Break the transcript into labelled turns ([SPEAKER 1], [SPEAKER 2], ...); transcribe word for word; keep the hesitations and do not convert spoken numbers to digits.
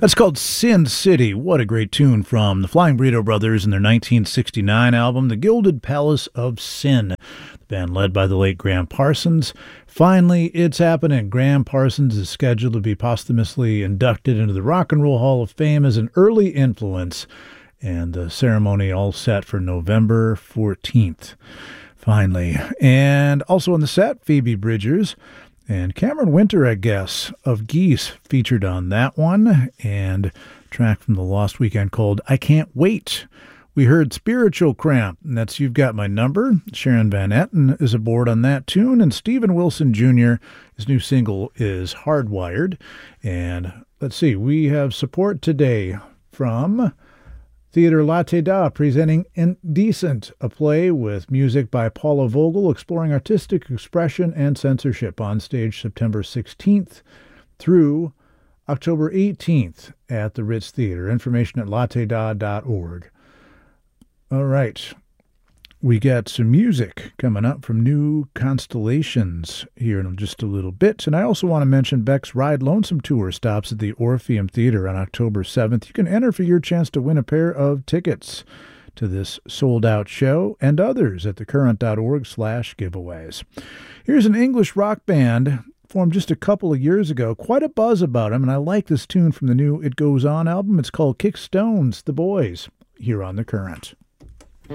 [SPEAKER 1] That's called Sin City. What a great tune from the Flying Burrito Brothers and their nineteen sixty-nine album, The Gilded Palace of Sin. The band led by the late Graham Parsons. Finally, it's happening. Graham Parsons is scheduled to be posthumously inducted into the Rock and Roll Hall of Fame as an early influence, and the ceremony all set for November fourteenth. Finally. And also on the set, Phoebe Bridgers. And Cameron Winter, I guess, of Geese featured on that one. And a track from the Lost Weekend called I Can't Wait. We heard Spiritual Cramp, and that's You've Got My Number. Sharon Van Etten is aboard on that tune. And Stephen Wilson Junior, his new single is Hardwired. And let's see, we have support today from Theater Latte Da presenting Indecent, a play with music by Paula Vogel exploring artistic expression and censorship, on stage September sixteenth through October eighteenth at the Ritz Theater. Information at latte da dot org. All right. We got some music coming up from New Constellations here in just a little bit. And I also want to mention Beck's Ride Lonesome Tour stops at the Orpheum Theater on October seventh. You can enter for your chance to win a pair of tickets to this sold-out show and others at thecurrent.org slash giveaways. Here's an English rock band formed just a couple of years ago. Quite a buzz about them, and I like this tune from the new It Goes On album. It's called Kick Stones, The Boys, here on The Current.